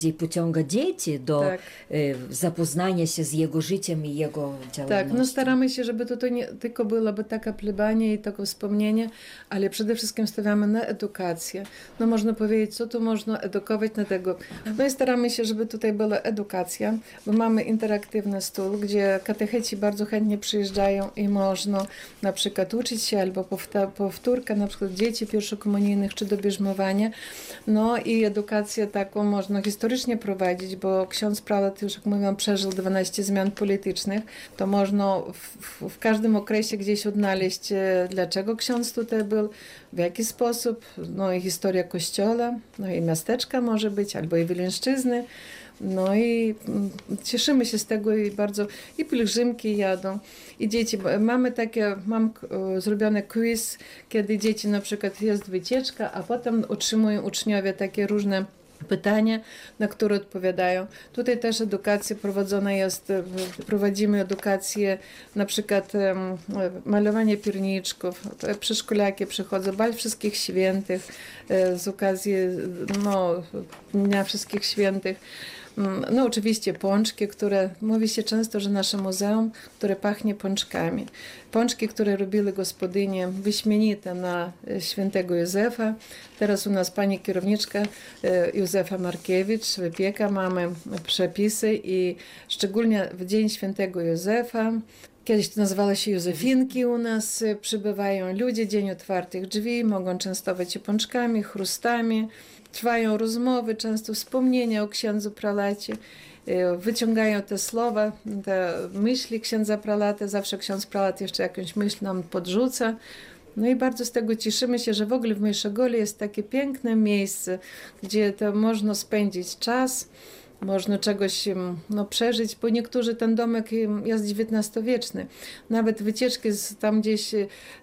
I pociąga dzieci do zapoznania się z jego życiem i jego działalnością. Tak, no staramy się, żeby to nie tylko byłaby taka plebania i takie wspomnienie, ale przede wszystkim stawiamy na edukację. No można powiedzieć, co tu można edukować na tego. No i staramy się, żeby tutaj była edukacja, bo mamy interaktywny stół, gdzie katecheci bardzo chętnie przyjeżdżają i można na przykład uczyć się albo powtórka, na przykład dzieci pierwszokomunijnych czy do bierzmowania. No i edukację taką można historycznie prowadzić, bo ksiądz pralat, już jak mówiłam, przeżył 12 zmian politycznych, to można w każdym okresie gdzieś odnaleźć, dlaczego ksiądz tutaj był, w jaki sposób, no i historia kościoła, no i miasteczka może być, albo i Wileńszczyzny. No i cieszymy się z tego i bardzo, i pielgrzymki jadą, i dzieci. Mam zrobiony quiz, kiedy dzieci na przykład jest wycieczka, a potem otrzymują uczniowie takie różne pytania, na które odpowiadają. Tutaj też edukacja prowadzona jest, prowadzimy edukację, na przykład malowanie pierniczków, przedszkolaki przychodzą, bal Wszystkich Świętych z okazji Dnia Wszystkich Świętych. No oczywiście pączki, które mówi się często, że nasze muzeum, które pachnie pączkami. Pączki, które robiły gospodynie wyśmienite na świętego Józefa. Teraz u nas pani kierowniczka Józefa Markiewicz wypieka, mamy przepisy i szczególnie w dzień świętego Józefa, kiedyś to nazywało się Józefinki, u nas przybywają ludzie, dzień otwartych drzwi, mogą częstować się pączkami, chrustami. Trwają rozmowy, często wspomnienia o księdzu pralacie, wyciągają te słowa, te myśli księdza pralata, zawsze ksiądz pralat jeszcze jakąś myśl nam podrzuca. No i bardzo z tego cieszymy się, że w ogóle w Mejszegoli jest takie piękne miejsce, gdzie to można spędzić czas, można czegoś przeżyć, bo niektórzy ten domek jest XIX-wieczny. Nawet wycieczki tam gdzieś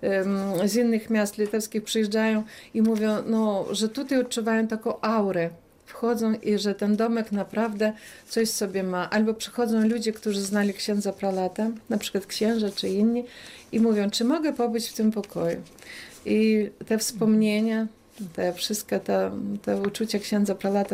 z innych miast litewskich przyjeżdżają i mówią, że tutaj odczuwają taką aurę. Wchodzą i że ten domek naprawdę coś sobie ma. Albo przychodzą ludzie, którzy znali księdza pralata, na przykład księża czy inni, i mówią, czy mogę pobyć w tym pokoju. I te wspomnienia, te wszystkie te uczucia księdza pralata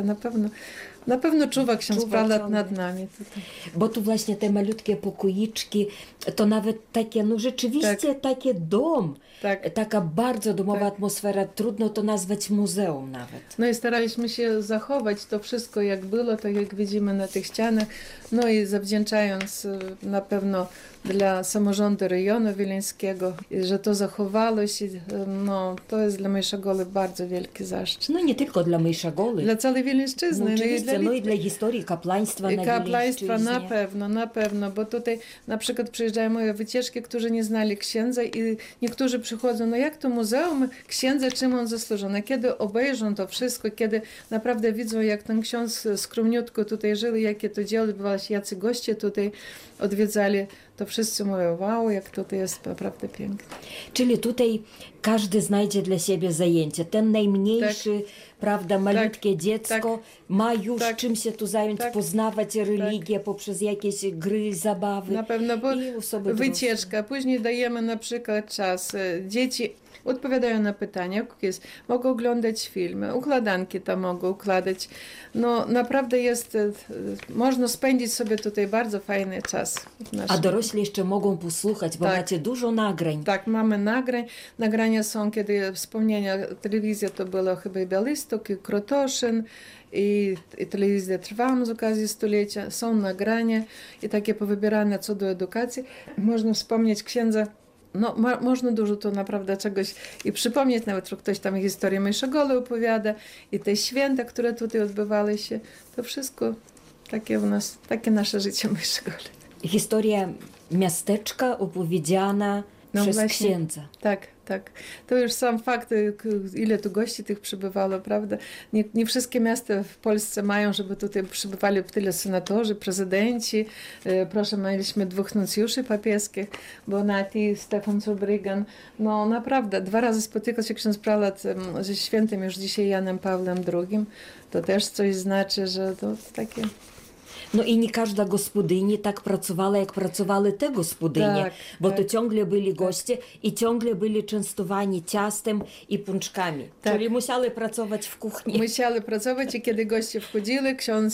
na pewno czuwa ksiądz pralat nad nami. Tutaj. Bo tu właśnie te malutkie pokoiczki, to nawet takie, rzeczywiście takie dom. Tak. Taka bardzo domowa atmosfera, trudno to nazwać muzeum nawet. No i staraliśmy się zachować to wszystko jak było, tak jak widzimy na tych ścianach. No i zawdzięczając na pewno dla samorządu rejonu wileńskiego, że to zachowało się, to jest dla Mejszegoli bardzo wielki zaszczyt. No nie tylko dla Mejszegoli. Dla całej Wileńszczyzny. No oczywiście, i dla historii kaplaństwa na kaplaństwa na pewno, bo tutaj na przykład przyjeżdżają moje wycieczki, którzy nie znali księdza i niektórzy przychodzą, jak to muzeum księdza, czym on zasłużony. Kiedy obejrzą to wszystko, kiedy naprawdę widzą, jak ten ksiądz skromniutko tutaj żył, jakie to dzieło odbywało się, jacy goście tutaj odwiedzali, to wszyscy mówią, wow, jak tutaj jest naprawdę pięknie. Czyli tutaj każdy znajdzie dla siebie zajęcie. Ten najmniejszy, prawda, malutkie dziecko ma już czym się tu zająć, poznawać religię poprzez jakieś gry, zabawy. Na pewno, bo wycieczka. Dorosłe. Później dajemy na przykład czas. Dzieci odpowiadają na pytania, mogą oglądać filmy, układanki tam mogą układać. Naprawdę można spędzić sobie tutaj bardzo fajny czas. A dorośli jeszcze mogą posłuchać, bo macie dużo nagrań. Tak, mamy nagrań. Nagrania są, kiedy wspomnienia, telewizja to było chyba Białystok i Krotoszyn, i telewizja Trwam z okazji stulecia. Są nagrania i takie powybierane co do edukacji. Można wspomnieć księdza. Można dużo tu naprawdę czegoś i przypomnieć, nawet że ktoś tam historię Mejszegoli opowiada i te święta, które tutaj odbywały się. To wszystko takie u nas, takie nasze życie Mejszegoli. Historia miasteczka opowiedziana przez księdza. Tak. To już sam fakt, ile tu gości tych przybywało, prawda? Nie wszystkie miasta w Polsce mają, żeby tutaj przybywali tyle senatorzy, prezydenci. Proszę, mieliśmy 2 nuncjuszy papieskich, Bonatti i Stefan Zurbriggen. Naprawdę, 2 razy spotykał się ksiądz pralat ze świętym już dzisiaj Janem Pawłem II. To też coś znaczy, że to takie... No i nie każda gospodyni tak pracowała, jak pracowały te gospodynie, bo to ciągle byli goście i ciągle byli częstowani ciastem i pączkami. Czyli musiały pracować w kuchni. Musiały pracować i kiedy goście wchodzili, ksiądz